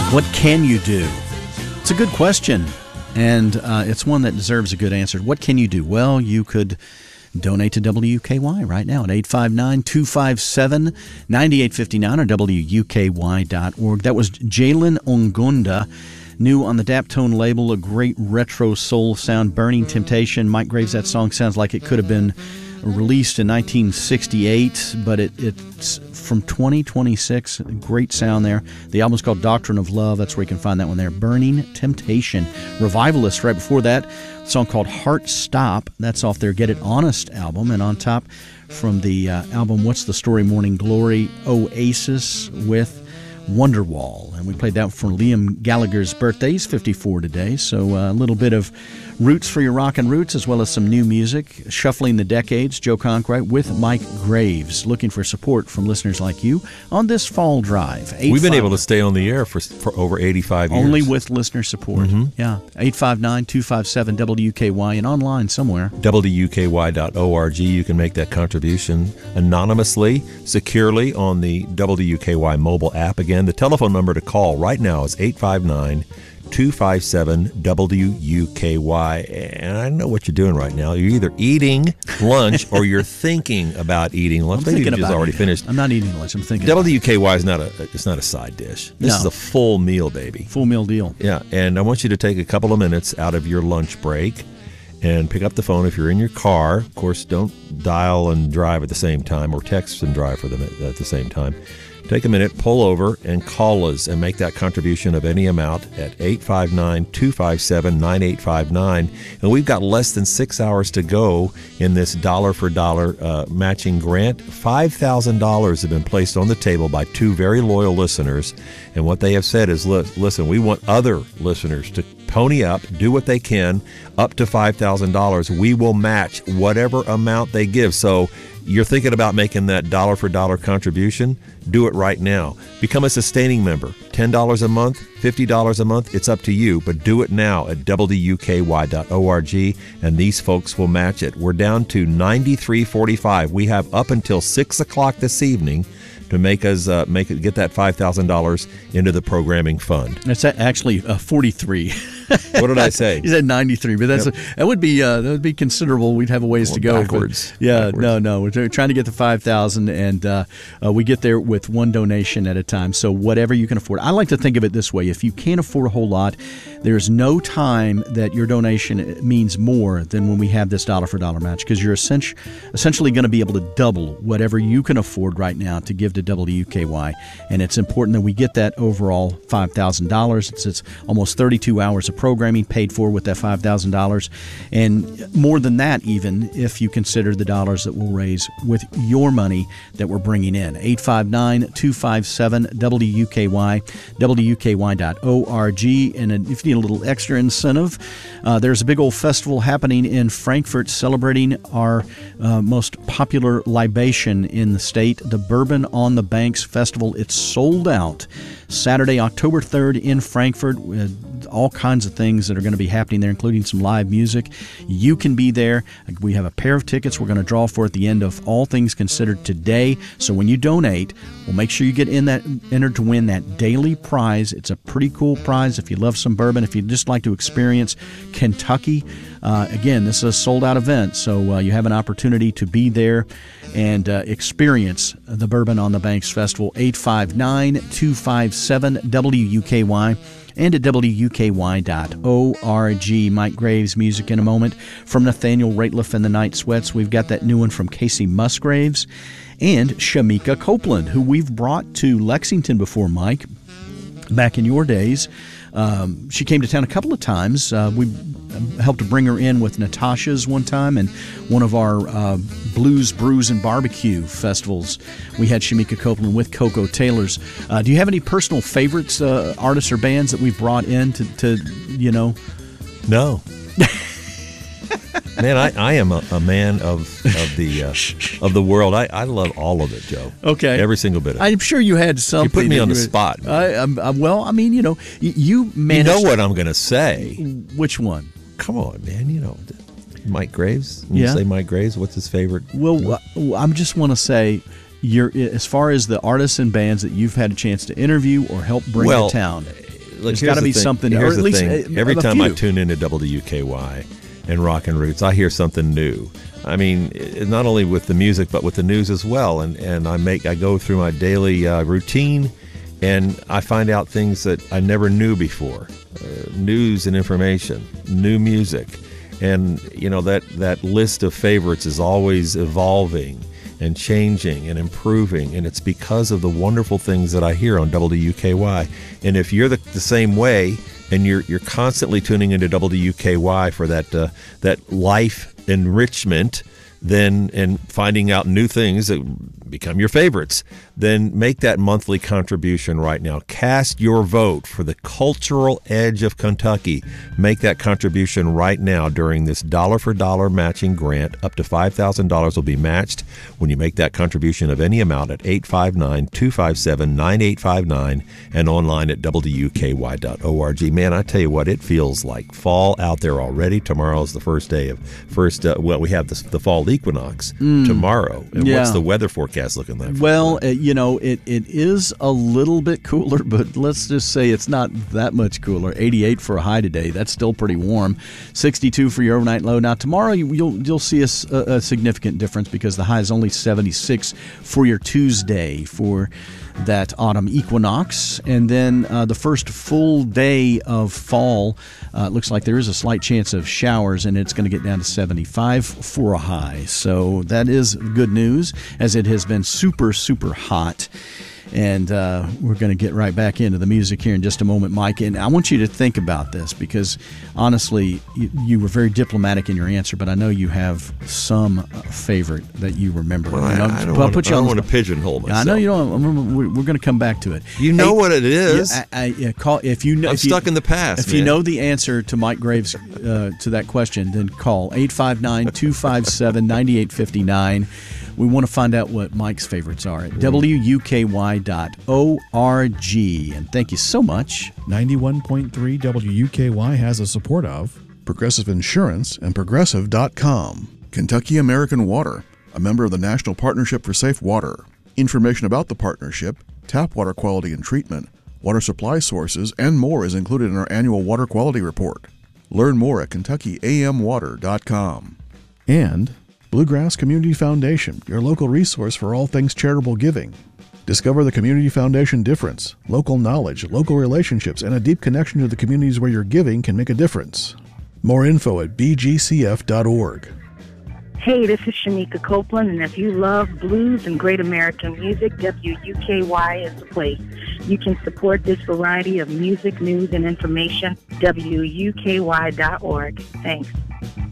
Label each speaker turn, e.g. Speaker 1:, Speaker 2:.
Speaker 1: What can you do? It's a good question, and it's one that deserves a good answer. What can you do? Well, you could donate to WUKY right now at 859-257-9859 or WUKY.org. That was Jalen Ongunda, new on the Daptone label, a great retro soul sound, Burning Temptation. Mike Graves, that song sounds like it could have been released in 1968, but it's from 2026. Great sound there. The album's called Doctrine of Love. That's where you can find that one there. Burning Temptation. Revivalist right before that, a song called Heart Stop. That's off their Get It Honest album. And on top from the album What's the Story, Morning Glory, Oasis with Wonderwall. And we played that for Liam Gallagher's birthday. He's 54 today, so a little bit of roots for your rockin' roots, as well as some new music. Shuffling the Decades, Joe Conkright with Mike Graves, looking for support from listeners like you on this fall drive.
Speaker 2: We've been able to stay on the air for over 85 years.
Speaker 1: Only with listener support. Mm-hmm. Yeah. 859-257-WUKY and online somewhere.
Speaker 2: WUKY.org. You can make that contribution anonymously, securely on the WUKY mobile app. Again, the telephone number to call right now is 859-257-WUKY. And I know what you're doing right now. You're either eating lunch or you're thinking about eating lunch.
Speaker 1: Maybe
Speaker 2: you just already finished.
Speaker 1: I'm not eating lunch. I'm thinking.
Speaker 2: WUKY is not a side dish. This is a full meal, baby.
Speaker 1: Full meal deal.
Speaker 2: Yeah, and I want you to take a couple of minutes out of your lunch break and pick up the phone if you're in your car. Of course, don't dial and drive at the same time or text and drive for them at the same time. Take a minute, pull over, and call us and make that contribution of any amount at 859-257-9859. And we've got less than 6 hours to go in this dollar-for-dollar matching grant. $5,000 have been placed on the table by two very loyal listeners. And what they have said is, listen, we want other listeners to pony up, do what they can, up to $5,000. We will match whatever amount they give. So you're thinking about making that dollar-for-dollar contribution, do it right now. Become a sustaining member. $10 a month, $50 a month, it's up to you, but do it now at WUKY.org, and these folks will match it. We're down to $93.45. We have up until 6 o'clock this evening to get that $5,000 into the programming fund.
Speaker 1: It's actually 43.
Speaker 2: What did I say?
Speaker 1: You said 93, but that would be considerable. We'd have a ways to go.
Speaker 2: Backwards.
Speaker 1: No. We're trying to get to 5,000, and we get there with one donation at a time. So whatever you can afford. I like to think of it this way: if you can't afford a whole lot, there's no time that your donation means more than when we have this dollar-for-dollar match, because you're essentially going to be able to double whatever you can afford right now to give to WUKY, and it's important that we get that overall $5,000. It's almost 32 hours of programming paid for with that $5,000, and more than that even if you consider the dollars that we'll raise with your money that we're bringing in. 859-257-WUKY, WUKY.org, and if you need a little extra incentive, there's a big old festival happening in Frankfort celebrating our most popular libation in the state, the Bourbon on the Banks Festival. It's sold out Saturday, October 3rd in Frankfort. All kinds of things that are going to be happening there, including some live music. You can be there. We have a pair of tickets we're going to draw for at the end of All Things Considered today. So when you donate, we'll make sure you get entered to win that daily prize. It's a pretty cool prize if you love some bourbon, if you just like to experience Kentucky. Again, this is a sold-out event, so you have an opportunity to be there and experience the Bourbon on the Banks Festival. 859-257-WUKY and at WUKY.org. Mike Graves music in a moment from Nathaniel Rateliff and the Night Sweats. We've got that new one from Casey Musgraves and Shamika Copeland, who we've brought to Lexington before, Mike, back in your days. She came to town a couple of times. We helped to bring her in with Natasha's one time, and one of our Blues, Brews, and Barbecue festivals. We had Shamika Copeland with Coco Taylor's. Do you have any personal favorites, artists or bands that we've brought in to
Speaker 2: No. Man, I am a man of the world. I love all of it, Joe.
Speaker 1: Okay,
Speaker 2: every single bit of it.
Speaker 1: I'm sure you had something.
Speaker 2: You put me on the spot.
Speaker 1: Well, I mean, you managed.
Speaker 2: You know what I'm going to say.
Speaker 1: Which one?
Speaker 2: Come on, man. Mike Graves. When you say Mike Graves, what's his favorite?
Speaker 1: Well, I just want to say, as far as the artists and bands that you've had a chance to interview or help bring to town. There's got to be something.
Speaker 2: Here's
Speaker 1: or at
Speaker 2: the
Speaker 1: least
Speaker 2: thing. Every time I tune into WKY and Rock and Roots, I hear something new. I mean, not only with the music, but with the news as well. And I go through my daily routine, and I find out things that I never knew before. News and information, new music. And, you know, that list of favorites is always evolving and changing and improving. And it's because of the wonderful things that I hear on WKY. And if you're the same way, and you're constantly tuning into WKY for that life enrichment, then and finding out new things that become your favorites, then make that monthly contribution right now. Cast your vote for the cultural edge of Kentucky. Make that contribution right now during this dollar-for-dollar matching grant. Up to $5,000 will be matched when you make that contribution of any amount at 859-257-9859 and online at WKY.org. Man, I tell you what, it feels like fall out there already. Tomorrow's the first day of we have the fall equinox tomorrow. And what's the weather forecast looking like?
Speaker 1: Well, you know, it is a little bit cooler, but let's just say it's not that much cooler. 88 for a high today. That's still pretty warm. 62 for your overnight low. Now, tomorrow you'll see a significant difference because the high is only 76 for your Tuesday for that autumn equinox. And then the first full day of fall, looks like there is a slight chance of showers, and it's going to get down to 75 for a high. So that is good news, as it has been super, super hot. And we're going to get right back into the music here in just a moment, Mike. And I want you to think about this because, honestly, you were very diplomatic in your answer, but I know you have some favorite that you remember.
Speaker 2: Well, I don't want to pigeonhole myself.
Speaker 1: I know you don't. We're going to come back to it.
Speaker 2: You know what it is.
Speaker 1: Call if you know.
Speaker 2: I'm stuck in the past.
Speaker 1: If you know the answer to Mike Graves to that question, then call 859-257-9859. We want to find out what Mike's favorites are at WUKY.org. And thank you so much.
Speaker 3: 91.3 WUKY has the support of Progressive Insurance and Progressive.com. Kentucky American Water, a member of the National Partnership for Safe Water. Information about the partnership, tap water quality and treatment, water supply sources, and more is included in our annual water quality report. Learn more at KentuckyAMWater.com. And Bluegrass Community Foundation, your local resource for all things charitable giving. Discover the Community Foundation difference. Local knowledge, local relationships, and a deep connection to the communities where your giving can make a difference. More info at bgcf.org.
Speaker 4: Hey, this is Shanika Copeland, and if you love blues and great American music, WUKY is the place. You can support this variety of music, news, and information, WUKY.org. Thanks.